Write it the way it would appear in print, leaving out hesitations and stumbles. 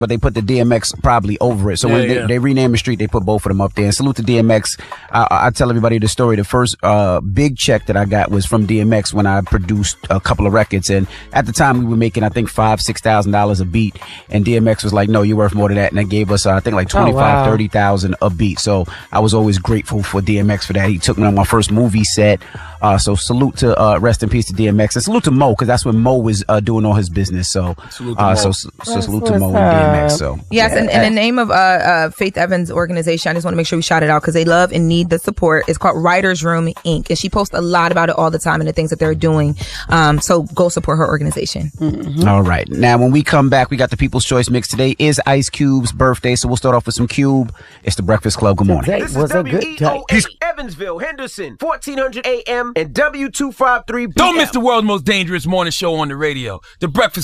but they put the DMX probably over it. So when they renamed the street, they put both of them up there. And salute to DMX. I tell everybody the story. The first big check that I got was from DMX when I produced a couple of records. And at the time, we were making, I think, $5,000-$6,000 a beat. And DMX was like, no, you're worth more than that. And they gave us, I think, like $25,000-$30,000 a beat. So I was always grateful for DMX for that. He took me on my first movie set. So salute to rest in peace to DMX, and salute to Mo, because that's when Mo was doing all his business. So salute to Mo. So salute to Mo and DMX. So yes, and in the name of Faith Evans' organization, I just want to make sure we shout it out because they love and need the support. It's called Writers Room Inc. and she posts a lot about it all the time and the things that they're doing. So go support her organization. Mm-hmm. All right, now when we come back, we got the People's Choice Mix. Today is Ice Cube's birthday, so we'll start off with some Cube. It's the Breakfast Club. Good morning. This is WEOA, Evansville, Henderson, 1400 AM and W253 BM. Don't miss the world's most dangerous morning show on the radio, The Breakfast